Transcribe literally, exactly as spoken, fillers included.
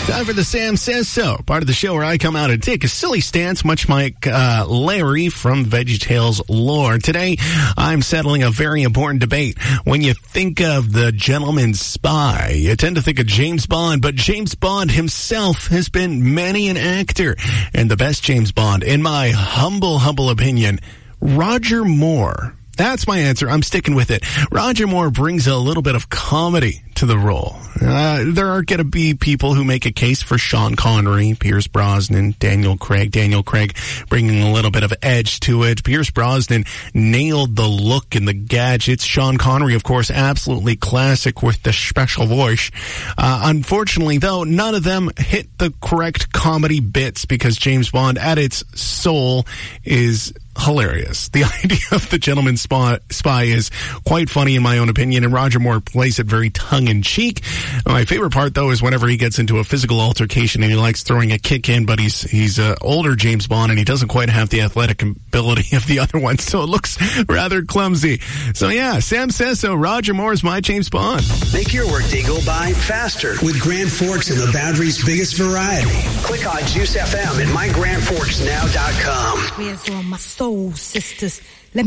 Time for the Sam Says So, part of the show where I come out and take a silly stance, much like uh, Larry from VeggieTales lore. Today, I'm settling a very important debate. When you think of the gentleman spy, you tend to think of James Bond, but James Bond himself has been many an actor. And the best James Bond, in my humble, humble opinion, Roger Moore. That's my answer. I'm sticking with it. Roger Moore brings a little bit of comedy to the role. Uh, there are going to be people who make a case for Sean Connery, Pierce Brosnan, Daniel Craig. Daniel Craig bringing a little bit of edge to it. Pierce Brosnan nailed the look and the gadgets. Sean Connery, of course, absolutely classic with the special voice. Uh, unfortunately, though, none of them hit the correct comedy bits because James Bond, at its soul, is hilarious. The idea of the gentleman spy, spy is quite funny in my own opinion, and Roger Moore plays it very tongue-in-cheek. My favorite part, though, is whenever he gets into a physical altercation and he likes throwing a kick in, but he's he's uh, older James Bond and he doesn't quite have the athletic ability of the other ones, so it looks rather clumsy. So yeah, Sam Says So, Roger Moore is my James Bond. Make your workday go by faster with Grand Forks and the Boundary's biggest variety. Click on Juice F M at my grand forks now dot com. Where's all my soul sisters? Let me